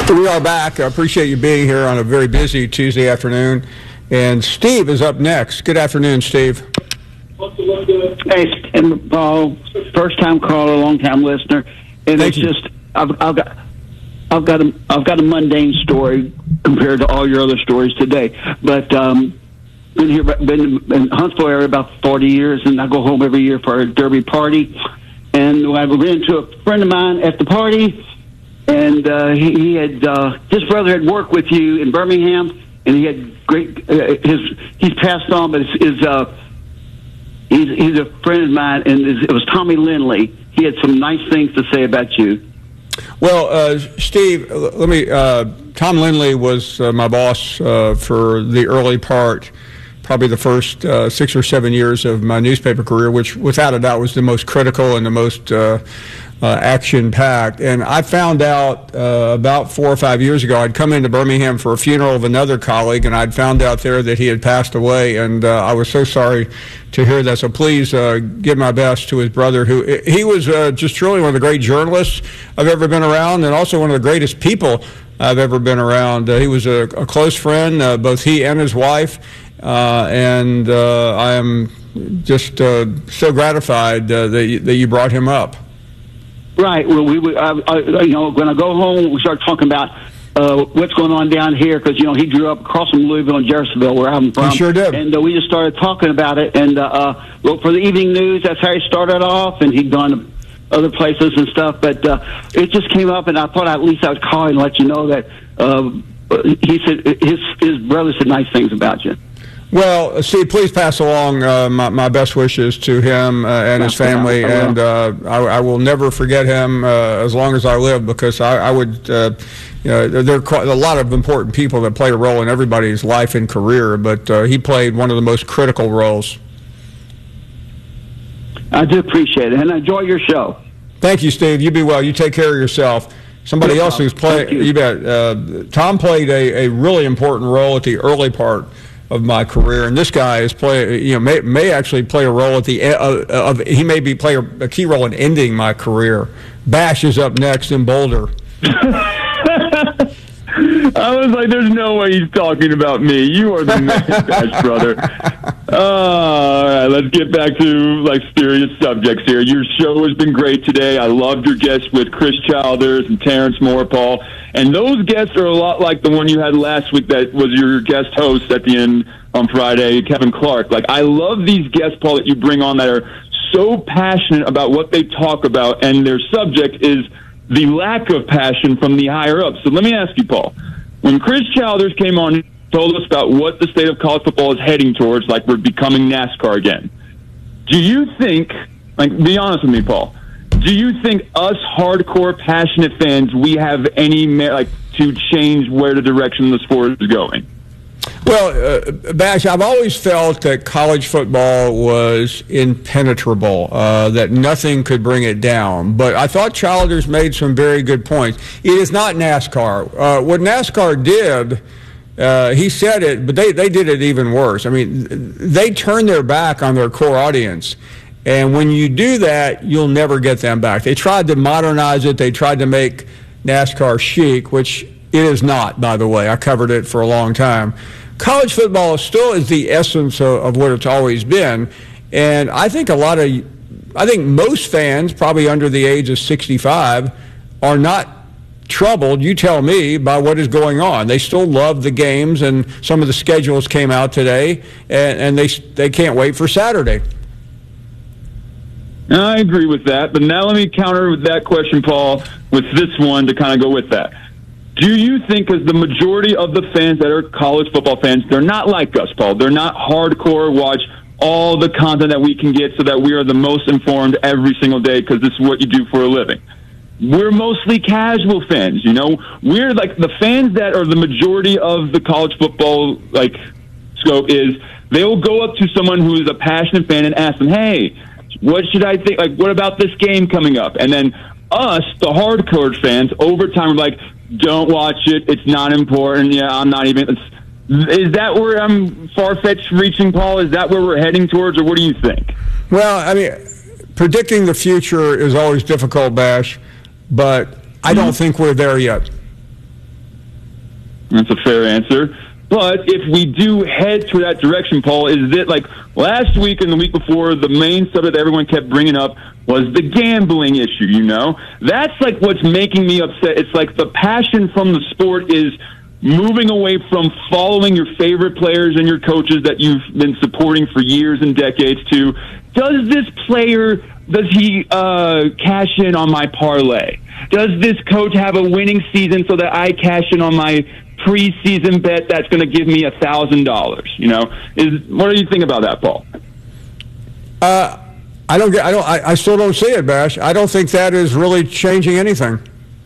We are back. I appreciate you being here on a very busy Tuesday afternoon. And Steve is up next. Good afternoon, Steve. Hey, and Paul, first-time caller, long-time listener, and Thank you. it's just I've got a mundane story compared to all your other stories today. But been in Huntsville area about 40 years, and I go home every year for a derby party. And I ran into a friend of mine at the party, and he had his brother had worked with you in Birmingham, and he had great. He's passed on, but he's a friend of mine, and it was Tommy Lindley. He had some nice things to say about you. Well, Steve, let me. Tom Lindley was my boss for the early part, probably the first 6 or 7 years of my newspaper career, which without a doubt was the most critical and the most action-packed. And I found out about 4 or 5 years ago, I'd come into Birmingham for a funeral of another colleague, and I'd found out there that he had passed away, and I was so sorry to hear that. So please give my best to his brother, who he was just truly one of the great journalists I've ever been around, and also one of the greatest people I've ever been around. He was a close friend, both he and his wife, and I am just so gratified that you brought him up. Right. Well, when I go home, we start talking about what's going on down here because he grew up across from Louisville and Jeffersonville, where I'm from. He sure did. And we just started talking about it. And for the evening news, that's how he started off, and he'd gone to other places and stuff. But it just came up, and I thought at least I would call and let you know that he said his brother said nice things about you. Well, Steve, please pass along my best wishes to him and his family, and I will never forget him as long as I live, because I would, there are quite a lot of important people that play a role in everybody's life and career, but he played one of the most critical roles. I do appreciate it, and I enjoy your show. Thank you, Steve. You be well. You take care of yourself. Somebody else who's played, you bet. Tom played a really important role at the early part of my career, and this guy is may actually play a role at the he may play a key role in ending my career. Bash is up next in Boulder. I was like, there's no way he's talking about me. You are the man, Bash, brother. All right, let's get back to serious subjects here. Your show has been great today. I loved your guests with Chris Childers and Terrence Moore, Paul. And those guests are a lot like the one you had last week that was your guest host at the end on Friday, Kevin Clark. I love these guests, Paul, that you bring on that are so passionate about what they talk about, and their subject is the lack of passion from the higher up. So let me ask you, Paul, when Chris Childers came on, he told us about what the state of college football is heading towards, we're becoming NASCAR again. Do you think, be honest with me, Paul, do you think us hardcore, passionate fans, we have any to change where the direction the sport is going? Well, Bash, I've always felt that college football was impenetrable, that nothing could bring it down. But I thought Childers made some very good points. It is not NASCAR. What NASCAR did, he said it, but they did it even worse. I mean, they turned their back on their core audience. And when you do that, you'll never get them back. They tried to modernize it. They tried to make NASCAR chic, which it is not, by the way. I covered it for a long time. College football still is the essence of what it's always been. And I think most fans, probably under the age of 65, are not troubled, you tell me, by what is going on. They still love the games, and some of the schedules came out today, and they can't wait for Saturday. I agree with that, but now let me counter with that question, Paul, with this one to kind of go with that. Do you think, because the majority of the fans that are college football fans, they're not like us, Paul. They're not hardcore, watch all the content that we can get so that we are the most informed every single day because this is what you do for a living. We're mostly casual fans, We're the fans that are the majority of the college football, scope is they'll go up to someone who is a passionate fan and ask them, hey, what should I think? What about this game coming up? And then us, the hardcore fans, over time, we're don't watch it. It's not important. Yeah, I'm not even. Is that where I'm far-fetched reaching, Paul? Is that where we're heading towards, or what do you think? Well, I mean, predicting the future is always difficult, Bash, but I don't think we're there yet. That's a fair answer. But if we do head to that direction, Paul, is that like last week and the week before, the main subject that everyone kept bringing up was the gambling issue, you know? That's like what's making me upset. It's like the passion from the sport is moving away from following your favorite players and your coaches that you've been supporting for years and decades to, does he cash in on my parlay? Does this coach have a winning season so that I cash in on my preseason bet that's going to give me $1,000? You know, what do you think about that, Paul? I still don't see it, Bash. I don't think that is really changing anything.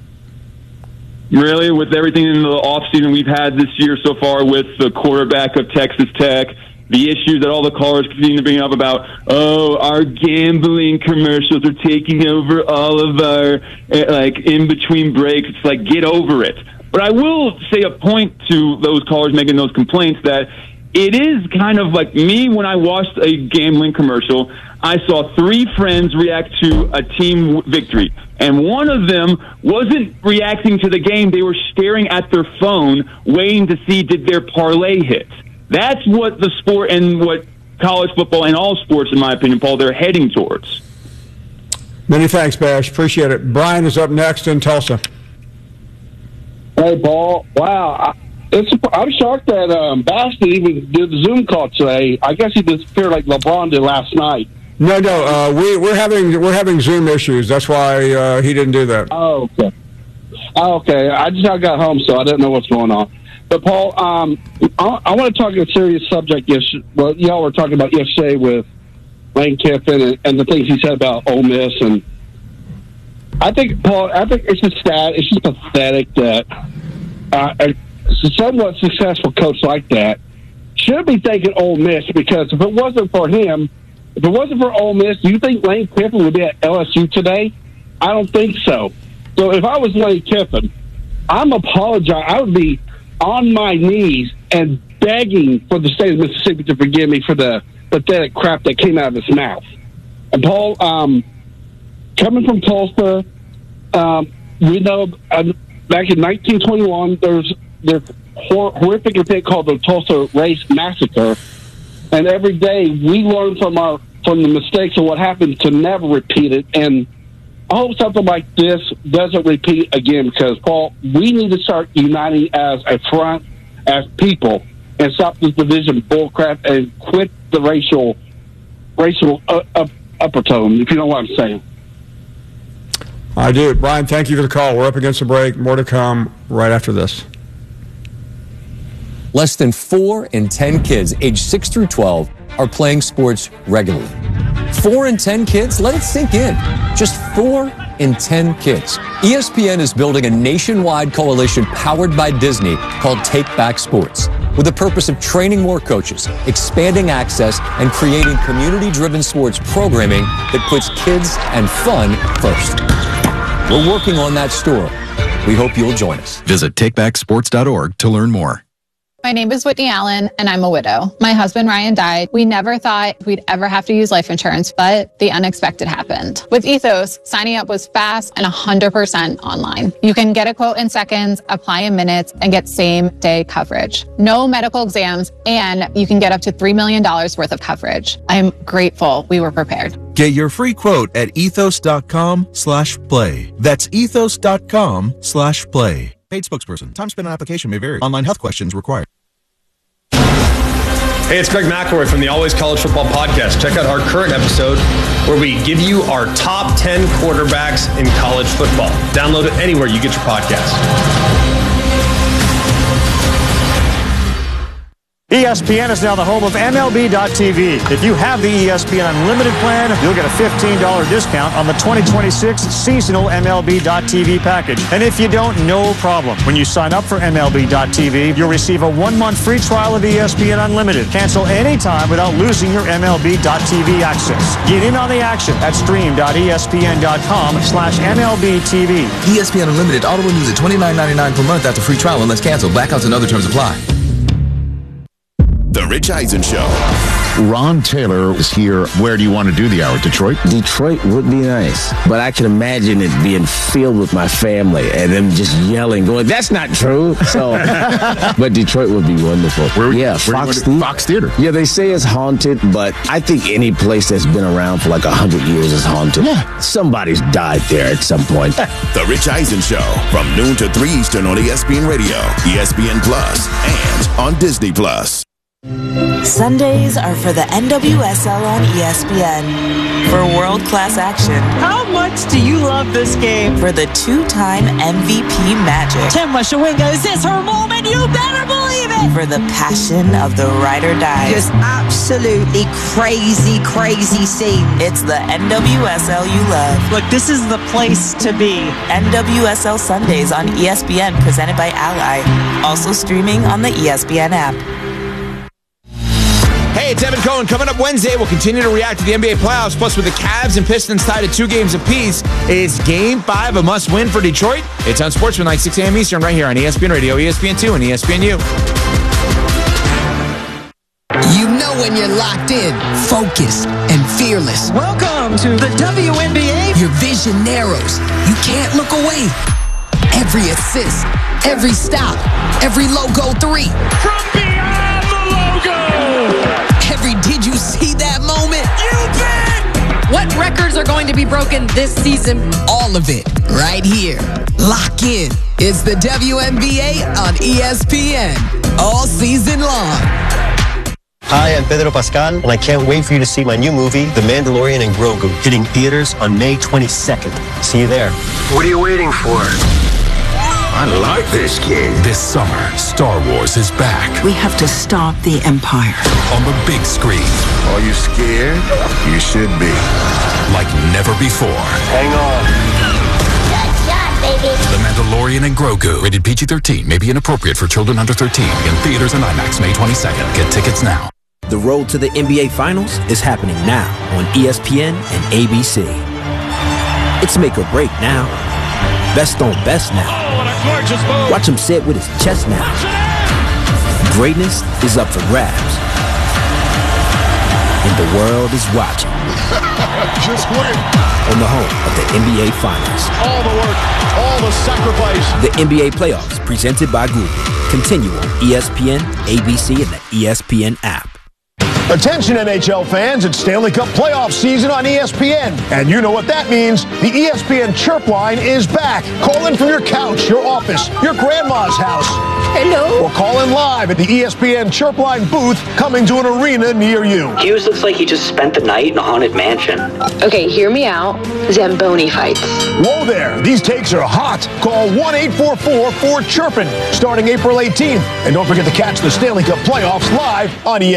Really, with everything in the offseason we've had this year so far with the quarterback of Texas Tech, the issues that all the callers continue to bring up about, our gambling commercials are taking over all of our, in-between breaks. It's like, get over it. But I will say a point to those callers making those complaints that it is kind of like me when I watched a gambling commercial. I saw 3 friends react to a team victory, and one of them wasn't reacting to the game. They were staring at their phone, waiting to see did their parlay hit. That's what the sport and what college football and all sports, in my opinion, Paul, they're heading towards. Many thanks, Bash. Appreciate it. Brian is up next in Tulsa. Hey, Paul. Wow. I'm shocked that Bash didn't even do the Zoom call today. I guess he disappeared like LeBron did last night. No. We're having Zoom issues. That's why he didn't do that. Oh, okay. I just got home, so I didn't know what's going on. But, Paul, I want to talk a serious subject. Well, y'all were talking about yesterday with Lane Kiffin and the things he said about Ole Miss. And I think, Paul, it's just sad. It's just pathetic that a somewhat successful coach like that should be thanking Ole Miss, because if it wasn't for him, if it wasn't for Ole Miss, do you think Lane Kiffin would be at LSU today? I don't think so. So if I was Lane Kiffin, I would be on my knees and begging for the state of Mississippi to forgive me for the pathetic crap that came out of his mouth. And Paul, coming from Tulsa, we know back in 1921, there's horrific event called the Tulsa Race Massacre, and every day we learn from the mistakes of what happened to never repeat it. And I hope something like this doesn't repeat again, because, Paul, we need to start uniting as a front, as people, and stop this division bullcrap and quit the racial upper tone, if you know what I'm saying. I do. Brian, thank you for the call. We're up against the break. More to come right after this. Less than 4 in 10 kids aged 6 through 12 are playing sports regularly. 4 in 10 kids? Let it sink in. Just 4 in 10 kids. ESPN is building a nationwide coalition powered by Disney called Take Back Sports, with the purpose of training more coaches, expanding access, and creating community-driven sports programming that puts kids and fun first. We're working on that story. We hope you'll join us. Visit takebacksports.org to learn more. My name is Whitney Allen, and I'm a widow. My husband, Ryan, died. We never thought we'd ever have to use life insurance, but the unexpected happened. With Ethos, signing up was fast and 100% online. You can get a quote in seconds, apply in minutes, and get same-day coverage. No medical exams, and you can get up to $3 million worth of coverage. I'm grateful we were prepared. Get your free quote at ethos.com/play. That's ethos.com/play. Paid spokesperson. Time spent on application may vary. Online health questions required. Hey, it's Greg McElroy from the Always College Football Podcast. Check out our current episode where we give you our top 10 quarterbacks in college football. Download it anywhere you get your podcast. ESPN is now the home of MLB.tv. If you have the ESPN Unlimited plan, you'll get a $15 discount on the 2026 seasonal MLB.tv package. And if you don't, no problem. When you sign up for MLB.tv, you'll receive a 1-month free trial of ESPN Unlimited. Cancel anytime without losing your MLB.tv access. Get in on the action at stream.espn.com/MLBTV. ESPN Unlimited auto renews at $29.99 per month after free trial unless canceled. Blackouts and other terms apply. The Rich Eisen Show. Ron Taylor is here. Where do you want to do the hour? Detroit? Detroit would be nice, but I can imagine it being filled with my family and them just yelling, going, "That's not true." So, but Detroit would be wonderful. Fox Theater. Yeah, they say it's haunted, but I think any place that's been around for like 100 years is haunted. Yeah. Somebody's died there at some point. The Rich Eisen Show from noon to 3 Eastern on ESPN Radio, ESPN Plus, and on Disney Plus. Sundays are for the NWSL on ESPN. For world-class action. How much do you love this game? For the two-time MVP magic. Tim Washawinga, is this her moment? You better believe it! For the passion of the ride or die. Just absolutely crazy, crazy scene. It's the NWSL you love. Look, this is the place to be. NWSL Sundays on ESPN, presented by Ally. Also streaming on the ESPN app. Hey, it's Evan Cohen. Coming up Wednesday, we'll continue to react to the NBA playoffs. Plus, with the Cavs and Pistons tied at 2 games apiece, is Game 5 a must-win for Detroit? It's on Sportsman Night, 6 a.m. Eastern, right here on ESPN Radio, ESPN2, and ESPNU. You know when you're locked in, focused, and fearless. Welcome to the WNBA. Your vision narrows. You can't look away. Every assist, every stop, every logo 3. From beyond the logo! Every did you see that moment? You bet! What records are going to be broken this season? All of it, right here. Lock in. It's the WNBA on ESPN. All season long. Hi, I'm Pedro Pascal, and I can't wait for you to see my new movie, The Mandalorian and Grogu, hitting theaters on May 22nd. See you there. What are you waiting for? I like this kid. This summer, Star Wars is back. We have to stop the Empire. On the big screen. Are you scared? You should be. Like never before. Hang on. Good job, baby. The Mandalorian and Grogu. Rated PG-13. May be inappropriate for children under 13. In theaters and IMAX May 22nd. Get tickets now. The road to the NBA Finals is happening now on ESPN and ABC. It's make or break now. Best on best now. Watch him say it with his chest now. Greatness is up for grabs. And the world is watching. Just win. On the home of the NBA Finals. All the work, all the sacrifice. The NBA Playoffs, presented by Google. Continue on ESPN, ABC, and the ESPN app. Attention NHL fans, it's Stanley Cup playoff season on ESPN. And you know what that means. The ESPN Chirp Line is back. Call in from your couch, your office, your grandma's house. Hello. Or call in live at the ESPN Chirp Line booth coming to an arena near you. Hughes looks like he just spent the night in a haunted mansion. Okay, hear me out. Zamboni fights. Whoa there. These takes are hot. Call 1-844-4-CHIRPIN starting April 18th. And don't forget to catch the Stanley Cup playoffs live on ESPN.